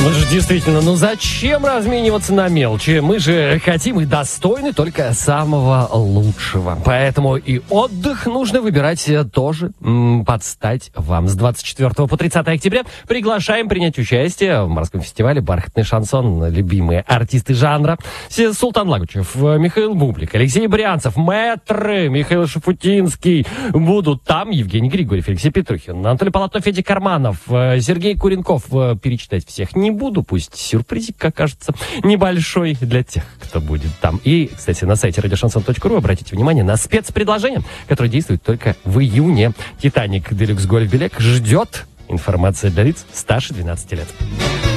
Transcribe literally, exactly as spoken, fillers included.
Ну же действительно, ну зачем размениваться на мелочи? Мы же хотим и достойны только самого лучшего. Поэтому и отдых нужно выбирать тоже м, под стать вам. С двадцать четвёртого по тридцатое октября приглашаем принять участие в морском фестивале «Бархатный шансон». Любимые артисты жанра: Султан Лагучев, Михаил Бублик, Алексей Брянцев, мэтры Михаил Шафутинский будут там. Евгений Григорьев, Алексей Петрухин, Анатолий Полотнов, Федя Карманов, Сергей Куренков. Перечитать всех не буду, пусть сюрпризик окажется небольшой для тех, кто будет там. И, кстати, на сайте радио шансон точка ру обратите внимание на спецпредложение, которое действует только в июне. «Титаник Делюкс Гольф Белек» ждет. Информация для лиц старше двенадцати лет.